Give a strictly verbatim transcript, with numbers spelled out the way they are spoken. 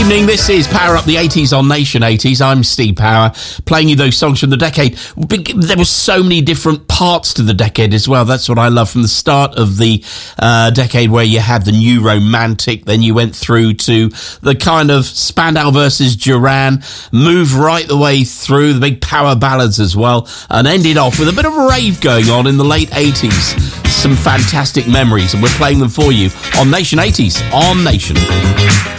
evening. This is Power Up the eighties on Nation eighties. I'm Steve Power, playing you those songs from the decade. There were so many different parts to the decade as well. That's what I love. From the start of the uh, decade, where you had the new romantic, then you went through to the kind of Spandau versus Duran, moved right the way through the big power ballads as well, and ended off with a bit of rave going on in the late eighties. Some fantastic memories, and we're playing them for you on Nation eighties on Nation.